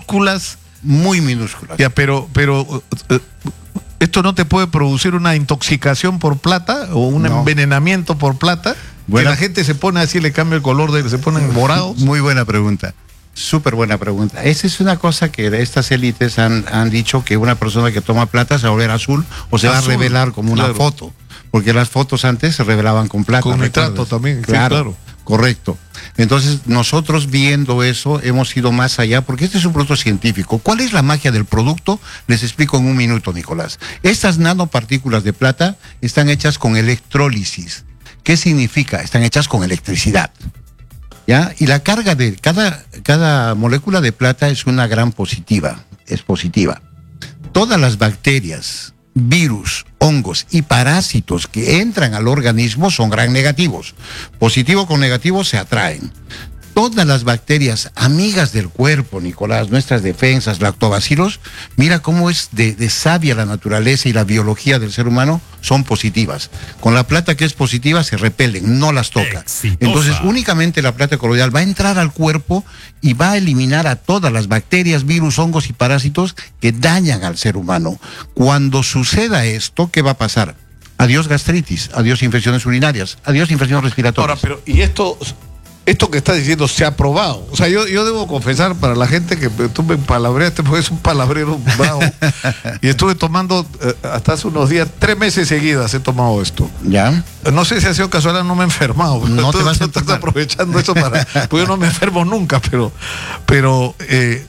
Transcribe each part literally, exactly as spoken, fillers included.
minúsculas. Muy minúsculas. Ya, pero, pero uh, ¿esto no te puede producir una intoxicación por plata o un no. envenenamiento por plata? Bueno, que la gente se pone así, le cambia el color, de, se ponen morados. Muy buena pregunta. Súper buena pregunta. Esa es una cosa que estas élites han, han dicho, que una persona que toma plata se va a volver azul o se azul, va a revelar como una claro. foto. Porque las fotos antes se revelaban con plata. Con nitrato también, claro, sí, claro. Correcto. Entonces, nosotros viendo eso, hemos ido más allá, porque este es un producto científico. ¿Cuál es la magia del producto? Les explico en un minuto, Nicolás. Estas nanopartículas de plata están hechas con electrólisis. ¿Qué significa? Están hechas con electricidad. ¿Ya? Y la carga de cada, cada molécula de plata es una gran positiva, es positiva. Todas las bacterias, virus, hongos y parásitos que entran al organismo son gran negativos. Positivo con negativo se atraen. Todas las bacterias amigas del cuerpo, Nicolás, nuestras defensas, lactobacilos, mira cómo es de, de sabia la naturaleza y la biología del ser humano, son positivas. Con la plata que es positiva se repelen, no las toca. Exitosa. Entonces únicamente la plata coloidal va a entrar al cuerpo y va a eliminar a todas las bacterias, virus, hongos y parásitos que dañan al ser humano. Cuando suceda esto, ¿qué va a pasar? Adiós gastritis, adiós infecciones urinarias, adiós infecciones respiratorias. Ahora, pero ¿y esto... Esto que estás diciendo se ha probado? O sea, yo, yo debo confesar para la gente que tú me palabreaste, porque es un palabrero bravo. Y estuve tomando eh, hasta hace unos días, tres meses seguidas he tomado esto. ¿Ya? No sé si ha sido casual, no me he enfermado. No tú, te vas a estás aprovechando eso para... Pues yo no me enfermo nunca, pero... pero eh,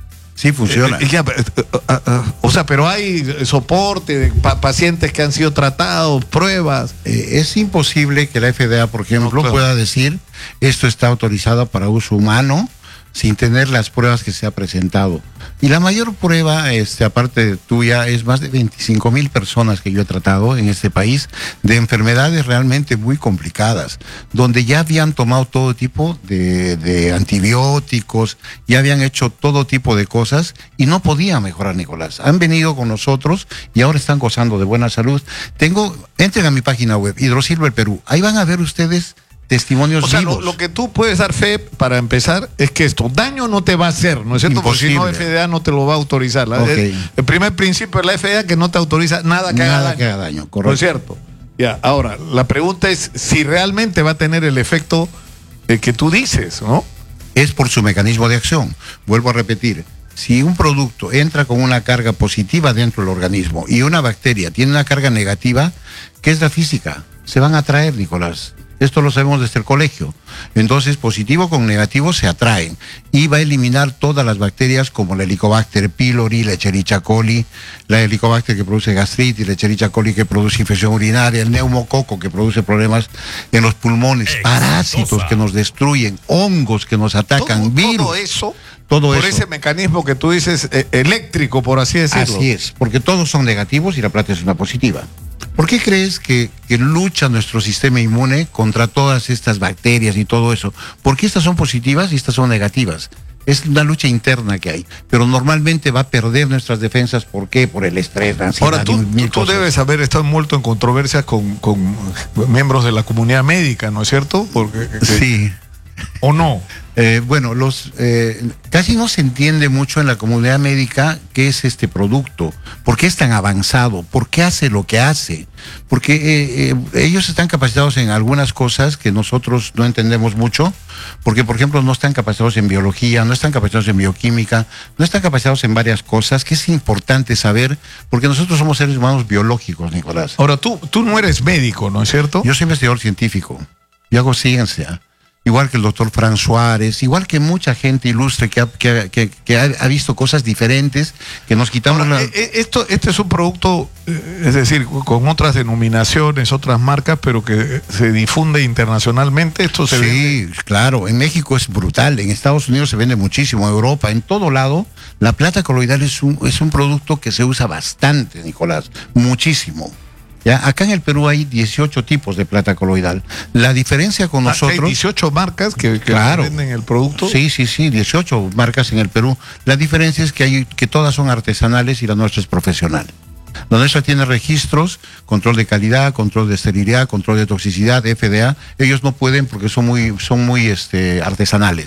sí funciona. Eh, ya, uh, uh, uh, o sea, pero hay soporte de pa pacientes que han sido tratados, pruebas. Eh, es imposible que la F D A, por ejemplo, no, claro. pueda decir esto está autorizado para uso humano sin tener las pruebas que se ha presentado. Y la mayor prueba, este, aparte de tuya, es más de veinticinco mil personas que yo he tratado en este país de enfermedades realmente muy complicadas, donde ya habían tomado todo tipo de, de antibióticos, ya habían hecho todo tipo de cosas y no podían mejorar, Nicolás. Han venido con nosotros y ahora están gozando de buena salud. Tengo, entren a mi página web, Hidrosilver Perú. Ahí van a ver ustedes testimonios o sea, vivos. Lo, lo que tú puedes dar fe, para empezar, es que esto daño no te va a hacer, ¿no es cierto? Imposible. Porque si no, F D A no te lo va a autorizar. La, okay. el, el primer principio de la F D A que no te autoriza nada que nada haga daño. que haga daño, correcto. ¿No es cierto? Ya, ahora, la pregunta es si realmente va a tener el efecto eh, que tú dices, ¿no? Es por su mecanismo de acción. Vuelvo a repetir. Si un producto entra con una carga positiva dentro del organismo y una bacteria tiene una carga negativa, ¿qué es la física? Se van a atraer, Nicolás. Esto lo sabemos desde el colegio. Entonces, positivo con negativo se atraen y va a eliminar todas las bacterias como la Helicobacter pylori, la Escherichia coli, la Helicobacter que produce gastritis, la Escherichia coli que produce infección urinaria, el neumococo que produce problemas en los pulmones, parásitos que nos destruyen, hongos que nos atacan, todo, virus. Todo eso, todo por eso. ese mecanismo que tú dices eh, eléctrico, por así decirlo. Así es, porque todos son negativos y la plata es una positiva. ¿Por qué crees que, que lucha nuestro sistema inmune contra todas estas bacterias y todo eso? Porque estas son positivas y estas son negativas. Es una lucha interna que hay, pero normalmente va a perder nuestras defensas. ¿Por qué? Por el estrés, la ansiedad. Ahora, tú, mil tú cosas. debes haber estado envuelto en controversias con, con miembros de la comunidad médica, ¿no es cierto? Porque, sí. ¿O no? Eh, bueno, los eh, casi no se entiende mucho en la comunidad médica qué es este producto, por qué es tan avanzado, por qué hace lo que hace, porque eh, eh, ellos están capacitados en algunas cosas que nosotros no entendemos mucho, porque por ejemplo no están capacitados en biología, no están capacitados en bioquímica, no están capacitados en varias cosas que es importante saber, porque nosotros somos seres humanos biológicos, Nicolás. Ahora, tú, tú no eres médico, ¿no es cierto? Yo soy investigador científico, yo hago ciencia. Igual que el doctor Fran Suárez, igual que mucha gente ilustre que ha, que, que, que ha, ha visto cosas diferentes, que nos quitamos Ahora, la... Esto, este es un producto, es decir, con otras denominaciones, otras marcas, pero que se difunde internacionalmente. Esto se Sí, vende... claro, en México es brutal, en Estados Unidos se vende muchísimo, en Europa, en todo lado. La plata coloidal es un, es un producto que se usa bastante, Nicolás, muchísimo. ¿Ya? Acá en el Perú hay dieciocho tipos de plata coloidal. La diferencia con nosotros... Hay dieciocho marcas que, que claro, venden el producto. Sí, sí, sí, dieciocho marcas en el Perú. La diferencia es que, hay, que todas son artesanales y la nuestra es profesional. La nuestra tiene registros, control de calidad, control de esterilidad, control de toxicidad, F D A. Ellos no pueden porque son muy, son muy este, artesanales.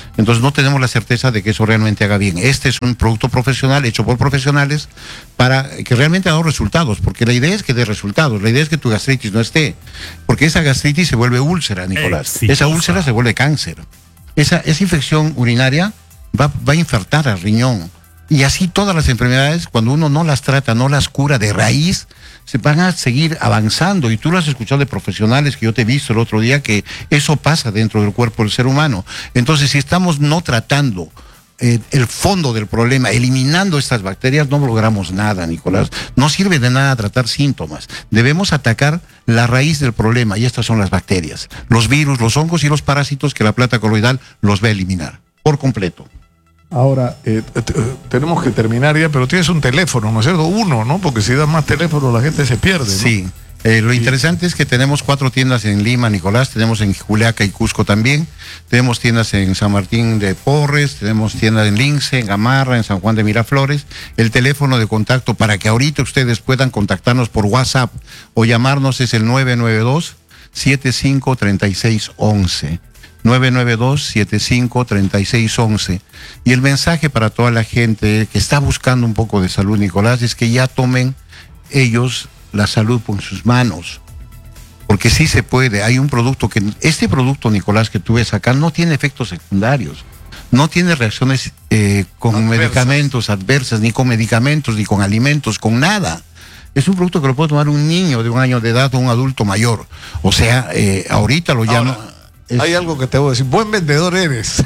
Entonces no tenemos la certeza de que eso realmente haga bien. Este es un producto profesional hecho por profesionales para que realmente haga resultados, porque la idea es que dé resultados, la idea es que tu gastritis no esté, porque esa gastritis se vuelve úlcera, Nicolás. Exitosa. Esa úlcera se vuelve cáncer. Esa, esa infección urinaria va, va a infartar al riñón. Y así todas las enfermedades, cuando uno no las trata, no las cura de raíz, se van a seguir avanzando. Y tú lo has escuchado de profesionales que yo te he visto el otro día, que eso pasa dentro del cuerpo del ser humano. Entonces, si estamos no tratando eh, el fondo del problema, eliminando estas bacterias, no logramos nada, Nicolás. No sirve de nada tratar síntomas. Debemos atacar la raíz del problema, y estas son las bacterias, los virus, los hongos y los parásitos que la plata coloidal los va a eliminar por completo. Ahora, eh, t- tenemos que terminar ya, pero tienes un teléfono, ¿no es cierto? Uno, ¿no? Porque si das más teléfono la gente se pierde, ¿no? Sí. Eh, lo interesante es que tenemos cuatro tiendas en Lima, Nicolás, tenemos en Juliaca y Cusco también, tenemos tiendas en San Martín de Porres, tenemos tiendas en Lince, en Gamarra, en San Juan de Miraflores. El teléfono de contacto para que ahorita ustedes puedan contactarnos por WhatsApp o llamarnos es el nueve nueve dos, siete cinco tres seis uno uno. nueve nueve dos, siete cinco tres seis uno uno. Y el mensaje para toda la gente que está buscando un poco de salud, Nicolás, es que ya tomen ellos la salud por sus manos. Porque sí se puede. Hay un producto que, este producto, Nicolás, que tú ves acá, no tiene efectos secundarios. No tiene reacciones eh, con Adversas. medicamentos adversas, ni con medicamentos, ni con alimentos, con nada. Es un producto que lo puede tomar un niño de un año de edad o un adulto mayor. O sea, eh, ahorita lo llamo... Ahora, hay algo que te voy a decir. Buen vendedor eres.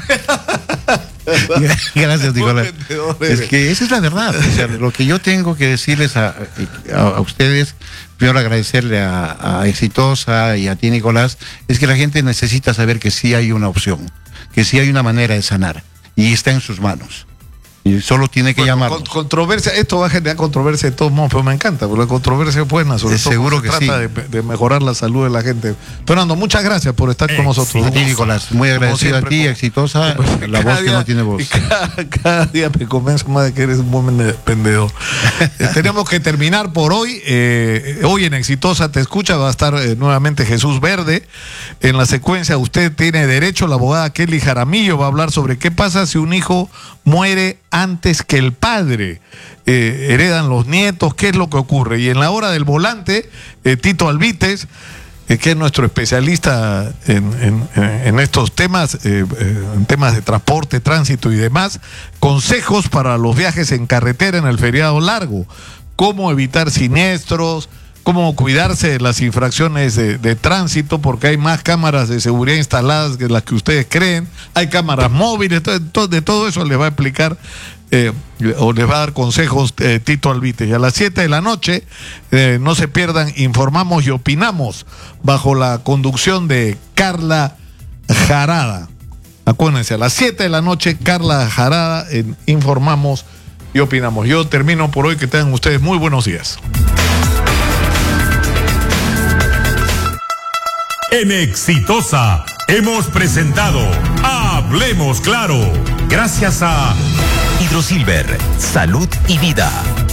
Gracias, Nicolás. Buen vendedor Es eres. que esa es la verdad. O sea, lo que yo tengo que decirles a, a, a ustedes, primero agradecerle a, a Exitosa y a ti, Nicolás, es que la gente necesita saber que sí hay una opción, que sí hay una manera de sanar, y está en sus manos. Y solo tiene que Bueno, llamarnos. con- controversia, esto va a generar controversia de todos modos, pero me encanta, porque la controversia es buena, sobre Eh, todo seguro cuando se que trata de, de mejorar la salud de la gente. Fernando, muchas gracias por estar con nosotros. A ti, Nicolás, muy Como agradecido a siempre, ti, como- Exitosa, como- la cada voz que día- no tiene voz. y Cada, cada día me convenzo más de que eres un buen vende- vendedor. Eh, tenemos que terminar por hoy. Eh, hoy en Exitosa Te Escucha va a estar eh, nuevamente Jesús Verde. En la secuencia, Usted Tiene Derecho, la abogada Kelly Jaramillo va a hablar sobre qué pasa si un hijo muere antes que el padre. Eh, heredan los nietos, qué es lo que ocurre. Y en la hora del volante, eh, Tito Albites, eh, que es nuestro especialista en, en- en estos temas, eh, eh, en temas de transporte, tránsito y demás, consejos para los viajes en carretera en el feriado largo, cómo evitar siniestros, cómo cuidarse de las infracciones de, de tránsito, porque hay más cámaras de seguridad instaladas que las que ustedes creen, hay cámaras móviles, todo- todo- de todo eso les va a explicar eh, o les va a dar consejos eh, Tito Albites. Y a las siete de la noche, eh, no se pierdan, Informamos y Opinamos, bajo la conducción de Carla Jarada. Acuérdense, a las siete de la noche, Carla Jarada en Informamos y Opinamos. Yo termino por hoy, que tengan ustedes muy buenos días. En Exitosa hemos presentado Hablemos Claro. Gracias a Hidrosilver, salud y vida.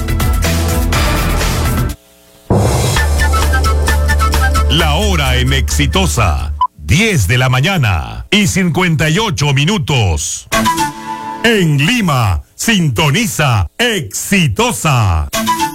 La Hora en Exitosa. diez de la mañana y cincuenta y ocho minutos. En Lima, sintoniza Exitosa.